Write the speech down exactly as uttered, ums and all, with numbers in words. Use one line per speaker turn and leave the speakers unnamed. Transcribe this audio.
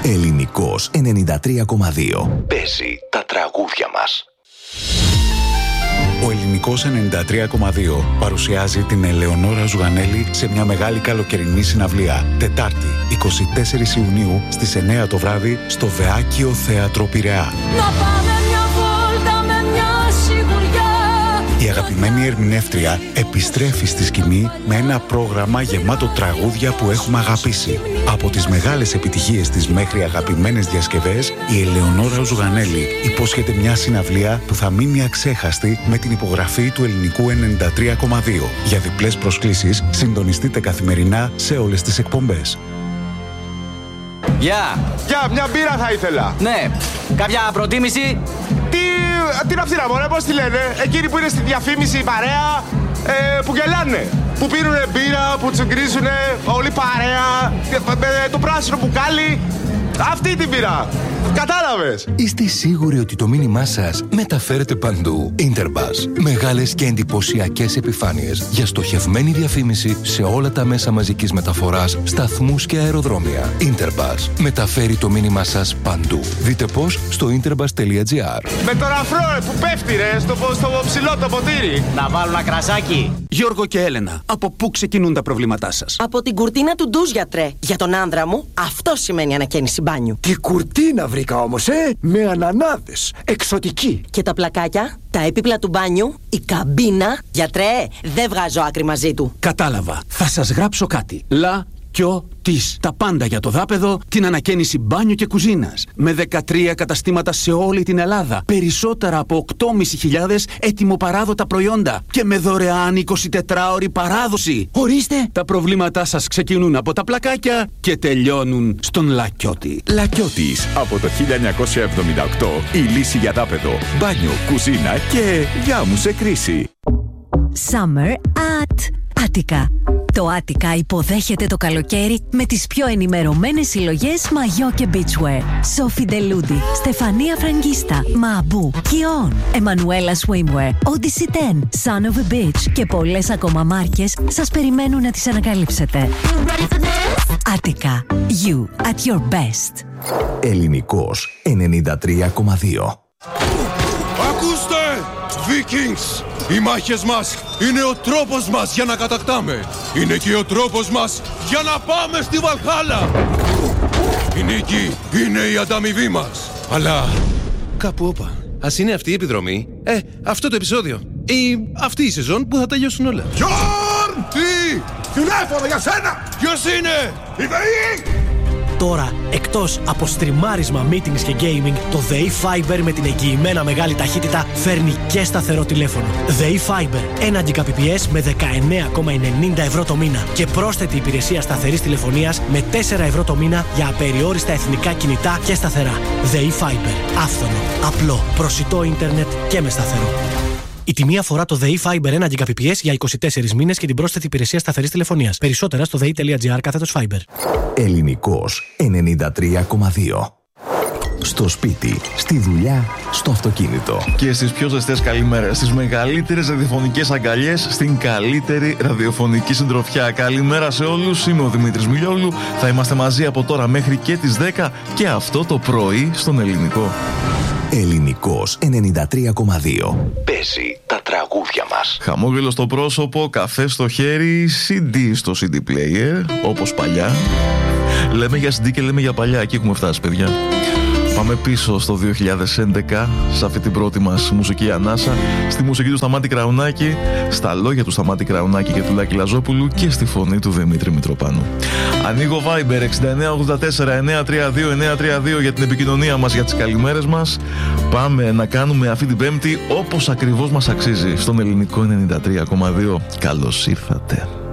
Ελληνικός ενενήντα τρία κόμμα δύο. Παίζει τα τραγούδια μας.
Ο Ελληνικός ενενήντα τρία κόμμα δύο παρουσιάζει την Ελεονόρα Ζουγανέλη σε μια μεγάλη καλοκαιρινή συναυλία. Τετάρτη, εικοστή τέταρτη Ιουνίου στις εννιά το βράδυ στο Βεάκιο Θέατρο Πειραιά.
Να πάμε μια βόλτα με μια σιγουριά.
Η αγαπημένη ερμηνεύτρια επιστρέφει στη σκηνή με ένα πρόγραμμα γεμάτο τραγούδια που έχουμε αγαπήσει. Από τις μεγάλες επιτυχίες της μέχρι αγαπημένες διασκευές, η Ελεονόρα Ζουγανέλη υπόσχεται μια συναυλία που θα μείνει αξέχαστη με την υπογραφή του Ελληνικού ενενήντα τρία κόμμα δύο. Για διπλές προσκλήσεις, συντονιστείτε καθημερινά σε όλες τις εκπομπές.
Γεια!
Γεια, μια μπύρα θα ήθελα.
Ναι, κάποια προτίμηση?
Τι, τι να αυτή να μωρέ, πώς τη λένε, εκείνοι που είναι στη διαφήμιση η παρέα, ε, που γελάνε. Που πίνουνε μπύρα, που τσουγκρίζουνε, όλη παρέα, με το πράσινο μπουκάλι. Αυτή την πήρα. Κατάλαβες.
Είστε σίγουροι ότι το μήνυμά σας μεταφέρεται παντού? Interbus. Μεγάλες και εντυπωσιακές επιφάνειες για στοχευμένη διαφήμιση σε όλα τα μέσα μαζικής μεταφοράς, σταθμούς και αεροδρόμια. Interbus. Μεταφέρει το μήνυμά σας παντού. Δείτε πώς στο interbus τελεία gr.
Με τον αφρό ρε, που πέφτει ρε, στο, στο ψηλό το ποτήρι.
Να βάλω ένα κρασάκι.
Γιώργο και Έλενα, από πού ξεκινούν τα προβλήματά σας?
Από την κουρτίνα του ντουζ, γιατρέ. Για τον άνδρα μου, αυτό σημαίνει ανακαίνιση μπάνιου.
Τι κουρτίνα βρήκα όμως, ε! Με ανανάδες. Εξωτική.
Και τα πλακάκια, τα έπιπλα του μπάνιου, η καμπίνα. Γιατρέ, δεν βγάζω άκρη μαζί του.
Κατάλαβα. Θα σας γράψω κάτι. Λα, κιο, της. Τα πάντα για το δάπεδο, την ανακαίνιση μπάνιου και κουζίνας. Με δεκατρία καταστήματα σε όλη την Ελλάδα. Περισσότερα από οκτώ χιλιάδες πεντακόσια έτοιμο-παράδοτα προϊόντα. Και με δωρεάν εικοσιτετράωρη παράδοση.
Ορίστε.
Τα προβλήματά σας ξεκινούν από τα πλακάκια και τελειώνουν στον Λακιώτη.
Λακιώτης. Από το χίλια εννιακόσια εβδομήντα οκτώ η λύση για δάπεδο, μπάνιο, κουζίνα και γάμου σε κρίση.
Summer at Attica. Το Attica υποδέχεται το καλοκαίρι με τις πιο ενημερωμένες συλλογές μαγιό και beachwear. Sophie Deludi, Στεφανία Φραγκίστα, Μαμπού, Κιόν, Εμμανουέλα Swimwear, Odyssey δέκα, Son of a Beach και πολλές ακόμα μάρκες σας περιμένουν να τις ανακαλύψετε. Attica. You at your best.
Ελληνικός ενενήντα τρία κόμμα δύο.
Ακούστε! Vikings! Οι μάχες μας είναι ο τρόπος μας για να κατακτάμε. Είναι και ο τρόπος μας για να πάμε στη Βαλχάλα. Η νίκη είναι η ανταμοιβή μας. Αλλά κάπου όπα. Ας είναι αυτή η επιδρομή, ε, αυτό το επεισόδιο ή αυτή η σεζόν που θα τελειώσουν όλα. Γιόρν! Τι! Τηλέφωνο για σένα! Ποιος είναι? Η ΔΕΗ!
Τώρα, εκτός από στριμάρισμα, meetings και gaming, το ΔΕΗ Fiber με την εγγυημένα μεγάλη ταχύτητα φέρνει και σταθερό τηλέφωνο. ΔΕΗ Fiber, ένα Gbps με δεκαεννέα κόμμα ενενήντα ευρώ το μήνα και πρόσθετη υπηρεσία σταθερής τηλεφωνίας με τέσσερα ευρώ το μήνα για απεριόριστα εθνικά κινητά και σταθερά. ΔΕΗ Fiber, άφθονο, απλό, προσιτό ίντερνετ και με σταθερό. Η τιμή αφορά το ΔΕΗ Fiber ένα Gbps για είκοσι τέσσερις μήνες και την πρόσθετη υπηρεσία σταθερής τηλεφωνίας. Περισσότερα στο δei.gr κάθετος Fiber.
Ελληνικός ενενήντα τρία κόμμα δύο. Στο σπίτι, στη δουλειά, στο αυτοκίνητο.
Και στις πιο ζεστές καλημέρες, στις μεγαλύτερες ραδιοφωνικές αγκαλιές, στην καλύτερη ραδιοφωνική συντροφιά. Καλημέρα σε όλους, είμαι ο Δημήτρης Μιλιόγλου. Θα είμαστε μαζί από τώρα μέχρι και τις δέκα και αυτό το πρωί στον Ελληνικό.
Ελληνικός ενενήντα τρία κόμμα δύο. Παίζει τα τραγούδια μας.
Χαμόγελο στο πρόσωπο, καφέ στο χέρι, σι ντι στο σι ντι player, όπως παλιά. Λέμε για σι ντι και λέμε για παλιά, εκεί έχουμε φτάσει παιδιά. Πάμε πίσω στο δύο χιλιάδες έντεκα, σε αυτή την πρώτη μας μουσική ανάσα, στη μουσική του Σταμάτη Κραουνάκη, στα λόγια του Σταμάτη Κραουνάκη και του Λάκη Λαζόπουλου και στη φωνή του Δημήτρη Μητροπάνου. Ανοίγω Viber εξήντα εννέα ογδόντα τέσσερα εννιακόσια τριάντα δύο εννιακόσια τριάντα δύο για την επικοινωνία μας, για τις καλημέρες μας. Πάμε να κάνουμε αυτή την Πέμπτη όπως ακριβώς μας αξίζει στον Ελληνικό ενενήντα τρία κόμμα δύο. Καλώς ήρθατε.